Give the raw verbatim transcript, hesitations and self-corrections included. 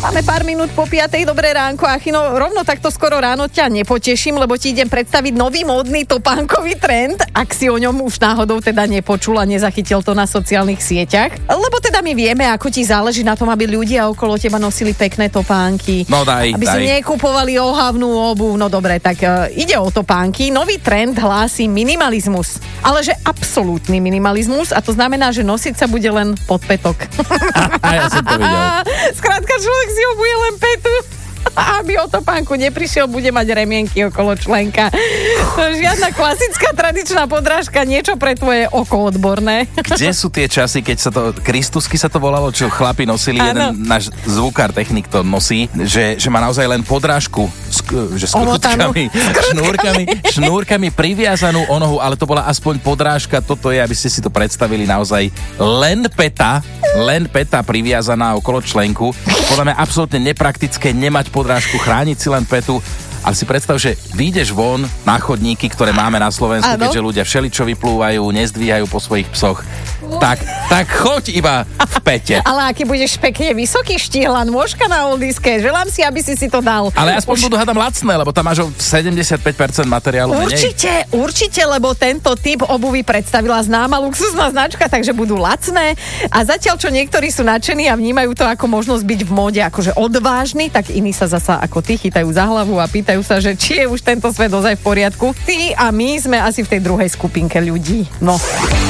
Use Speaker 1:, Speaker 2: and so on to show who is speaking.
Speaker 1: Máme pár minút po piatej, dobré ránko, Achino, rovno takto skoro ráno ťa nepoteším, lebo ti idem predstaviť nový módny topánkový trend, ak si o ňom už náhodou teda nepočul a nezachytil to na sociálnych sieťach. Lebo teda my vieme, ako ti záleží na tom, aby ľudia okolo teba nosili pekné topánky.
Speaker 2: No daj,
Speaker 1: aby
Speaker 2: daj.
Speaker 1: si nekupovali ohavnú obuv. No dobre, tak uh, ide o topánky. Nový trend hlási minimalizmus. Ale že absolútny minimalizmus a to znamená, že nosiť sa bude len podpätok.
Speaker 2: A, a ja som to videl.
Speaker 1: Skrátka, človek si obuje len petu. Aby o topánku neprišiel, bude mať remienky okolo členka. Žiadna klasická tradičná podrážka, niečo pre tvoje oko odborné.
Speaker 2: Kde sú tie časy, keď sa to, Kristusky sa to volalo, čo chlapi nosili, ano. Jeden náš zvukár, technik to nosí, že, že má naozaj len podrážku s, že s krutkami, šnúrkami, šnúrkami priviazanú o nohu, ale to bola aspoň podrážka, toto je, aby ste si to predstavili, naozaj len peta, len peta priviazaná okolo členku. Podľa mňa absolútne nepraktické nemať podrážku, chrániť si len petu. Ale si predstav, že vyjdeš von na chodníky, ktoré máme na Slovensku, ano? Keďže ľudia všeličo vyplúvajú, nezdvíhajú po svojich psoch. Tak, tak choď iba v pete.
Speaker 1: Ale aký budeš pekne vysoký štihlan, môžka na oldiske. Želám si, aby si si to dal.
Speaker 2: Ale aspoň Už... budú hádam lacné, lebo tam máš o sedemdesiatpäť percent materiálu menej.
Speaker 1: Určite, určite, lebo tento typ obuvy predstavila známa luxusná značka, takže budú lacné. A zatiaľ, čo niektorí sú nadšení a vnímajú to ako možnosť byť v móde akože odvážny, tak iní sa zasa ako ty chytajú za hlavu a pýtajú sa, že či je už tento svet ozaj v poriadku. Ty a my sme asi v tej druhej skupinke ľudí. No.